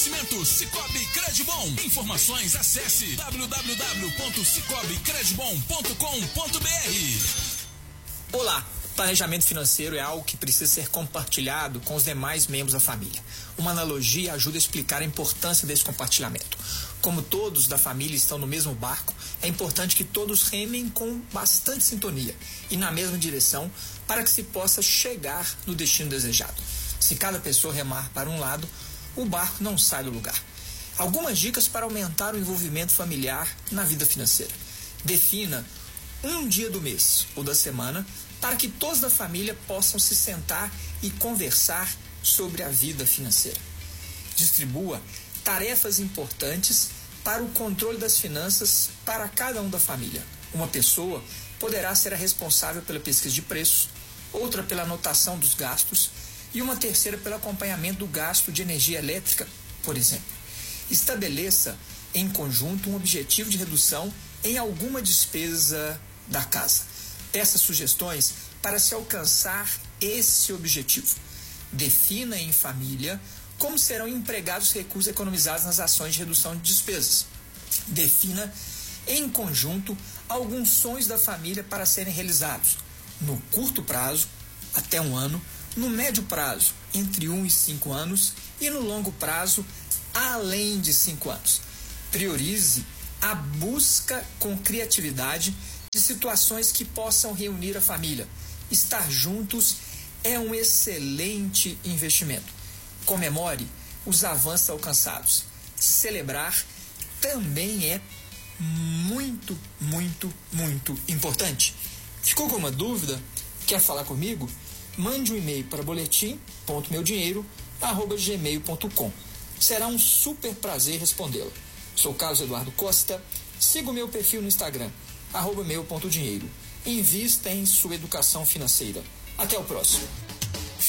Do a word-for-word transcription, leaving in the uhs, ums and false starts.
Oferecimento Cicobi Credibom. Informações, acesse w w w ponto cicobi credibom ponto com ponto b r. Olá, planejamento financeiro é algo que precisa ser compartilhado com os demais membros da família. Uma analogia ajuda a explicar a importância desse compartilhamento. Como todos da família estão no mesmo barco, é importante que todos remem com bastante sintonia e na mesma direção para que se possa chegar no destino desejado. Se cada pessoa remar para um lado, o barco não sai do lugar. Algumas dicas para aumentar o envolvimento familiar na vida financeira. Defina um dia do mês ou da semana para que todos da família possam se sentar e conversar sobre a vida financeira. Distribua tarefas importantes para o controle das finanças para cada um da família. Uma pessoa poderá ser a responsável pela pesquisa de preços, outra pela anotação dos gastos e uma terceira pelo acompanhamento do gasto de energia elétrica, por exemplo. Estabeleça em conjunto um objetivo de redução em alguma despesa da casa. Peça sugestões para se alcançar esse objetivo. Defina em família como serão empregados os recursos economizados nas ações de redução de despesas. Defina em conjunto alguns sonhos da família para serem realizados no curto prazo, até um ano, no médio prazo, entre um e cinco anos, e no longo prazo, além de cinco anos. Priorize a busca com criatividade de situações que possam reunir a família. Estar juntos é um excelente investimento. Comemore os avanços alcançados. Celebrar também é muito, muito, muito importante. Ficou com uma dúvida? Quer falar comigo? Mande um e-mail para boletim ponto meu dinheiro arroba gmail ponto com. Será um super prazer respondê-la. Sou Carlos Eduardo Costa. Siga o meu perfil no Instagram, arroba meu ponto dinheiro. Invista em sua educação financeira. Até o próximo.